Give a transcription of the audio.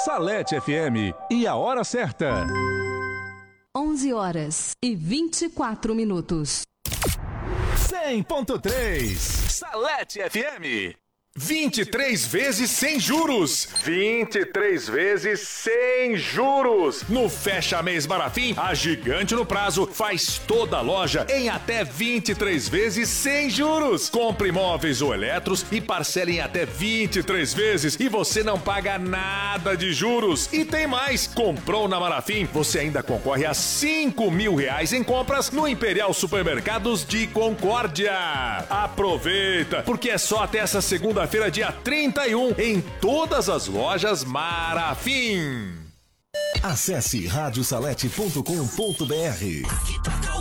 Salete FM e a hora certa. 11h24. 100.3 Salete FM. 23 vezes sem juros. 23 vezes sem juros. No Fecha Mês Marafim, a Gigante no Prazo faz toda a loja em até 23 vezes sem juros. Compre imóveis ou eletros e parcele em até 23 vezes e você não paga nada de juros. E tem mais, comprou na Marafim, você ainda concorre a R$5.000 em compras no Imperial Supermercados de Concórdia. Aproveita, porque é só até essa segunda-feira, dia 31, em todas as lojas Marafim. Acesse radiosalete.com.br.